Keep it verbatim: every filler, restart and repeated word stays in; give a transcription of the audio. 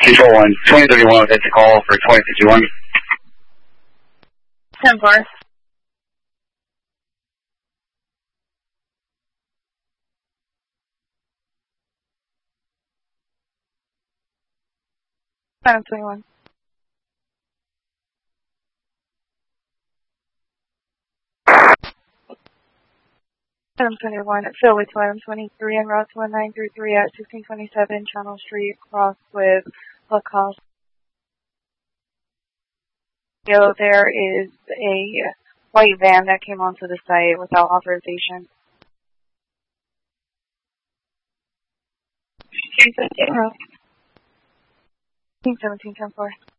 Control one, twenty thirty-one was at the call for twenty fifty-one. ten four. seven twenty-one. seven twenty-one, Phil with item twenty-three and route one nine three three at sixteen twenty-seven Channel Street, cross with Lacoste. There is a white van that came onto the site without authorization. seventeen ten four.